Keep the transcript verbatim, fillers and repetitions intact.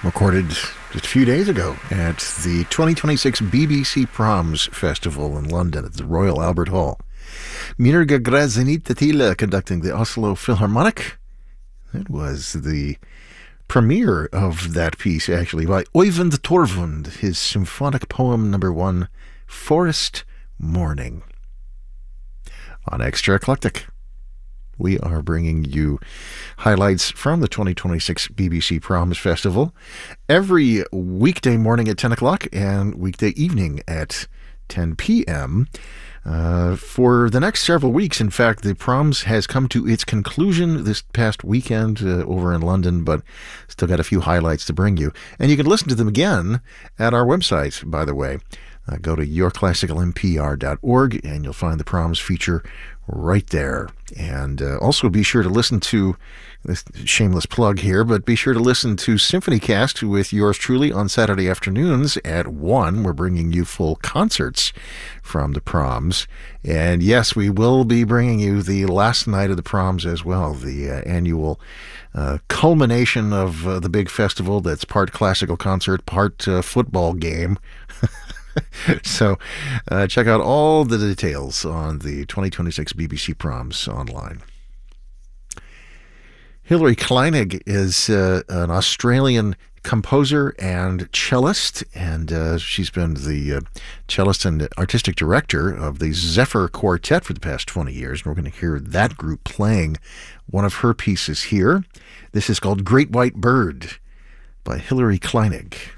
recorded just a few days ago at the twenty twenty-six B B C Proms Festival in London at the Royal Albert Hall. Mirga Grazinita conducting the Oslo Philharmonic. It was the premiere of that piece, actually, by Øyvind Torvund, his symphonic poem number one, Forest Morning. On Extra Eclectic, we are bringing you highlights from the twenty twenty-six B B C Proms Festival every weekday morning at ten o'clock and weekday evening at ten p.m. Uh, for the next several weeks. In fact, the Proms has come to its conclusion this past weekend uh, over in London, but still got a few highlights to bring you. And you can listen to them again at our website, by the way. Uh, go to your classical m p r dot org and you'll find the Proms feature right there. And uh, also be sure to listen to this shameless plug here, but be sure to listen to Symphonycast with yours truly on Saturday afternoons at one. We're bringing you full concerts from the Proms. And yes, we will be bringing you the last night of the Proms as well, the uh, annual uh, culmination of uh, the big festival that's part classical concert, part uh, football game. So uh, check out all the details on the twenty twenty-six B B C Proms online. Hilary Kleinig is uh, an Australian composer and cellist, and uh, she's been the uh, cellist and artistic director of the Zephyr Quartet for the past twenty years. And we're going to hear that group playing one of her pieces here. This is called Great White Bird by Hilary Kleinig.